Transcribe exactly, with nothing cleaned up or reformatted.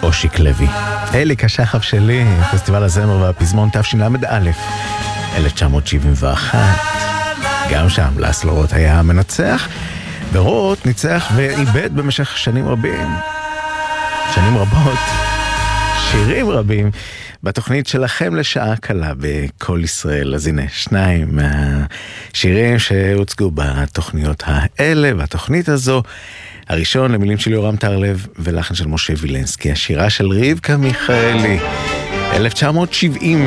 אושיק לוי. אליק השחף שלי, פסטיבל הזמר והפזמון תשל"א, אלף תשע מאות שבעים ואחת. גם שם לסלו רוט היה המנצח, ורוט ניצח ואיבד במשך שנים רבים, שנים רבות, שירים רבים, בתוכנית שלכם לשעה קלה בכל ישראל. אז הנה, שניים מהשירים שהוצגו בתוכניות האלה, בתוכנית הזו. הראשון למילים של יורם טרלב ולחן של משה וילנסקי, השירה של רבקה מיכאלי, אלף תשע מאות שבעים.